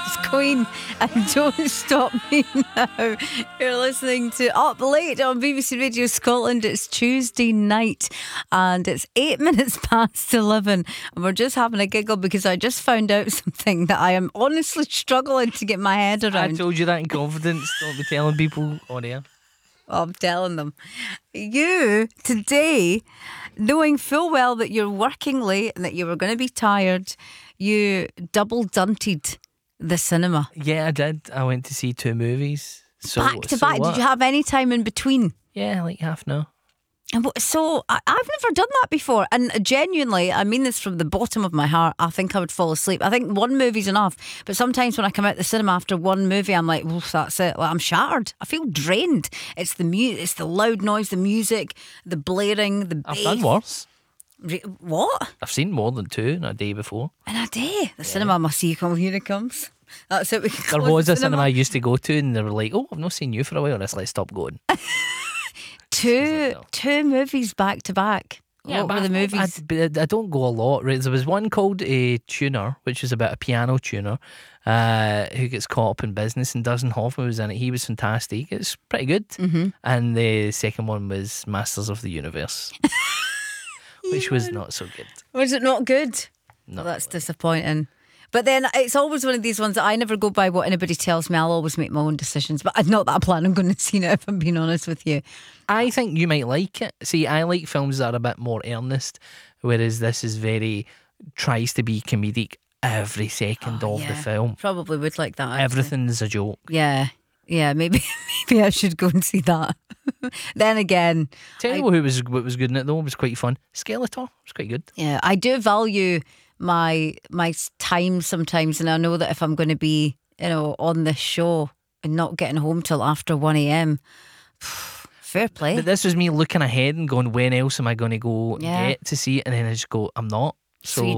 It's Queen and Don't Stop Me Now. You're listening to Up Late on BBC Radio Scotland. It's Tuesday night and it's 8 minutes past 11 and we're just having a giggle because I just found out something that I am honestly struggling to get my head around. I told you that in confidence. Don't be telling people on air. I'm telling them. You, today, knowing full well that you're working late and that you were going to be tired, you double dunted the cinema. Yeah, I did. I went to see 2 movies. So, Back to back. what? Did you have any time in between? Yeah, like half an hour. So I've never done that before, and genuinely, I mean this from the bottom of my heart, I think I would fall asleep. I think one movie's enough, but sometimes when I come out the cinema after one movie, I'm like, oof, that's it. Like, I'm shattered. I feel drained. It's the it's the loud noise, the music, the blaring, the bass. I've done worse. What? I've seen more than 2 in a day before. In a day? The cinema must see you come. Here it comes. That's it. We can There close was the a cinema I used to go to, and they were like, "Oh, I've not seen you for a while. Let's stop going." Two movies back to back. What were the movies? I don't go a lot. Right? There was one called a Tuner, which is about a piano tuner who gets caught up in business, and Dustin Hoffman was in it. He was fantastic. It's pretty good. Mm-hmm. And the second one was Masters of the Universe, which was not so good. Was it not good? No, that's disappointing. But then it's always one of these ones that I never go by what anybody tells me. I'll always make my own decisions. But not that I plan on going to see it, if I'm being honest with you. I think you might like it. See, I like films that are a bit more earnest, whereas this is tries to be comedic every second of the film. Probably would like that. Actually. Everything's a joke. Yeah, maybe I should go and see that. Then again, Tell you what was good in it though. It was quite fun. Skeletor was quite good. Yeah, I do value my time sometimes, and I know that if I'm going to be, on this show and not getting home till after 1 a.m, fair play. But this was me looking ahead and going, when else am I going to go Yeah. get to see it? And then I just go, I'm not. So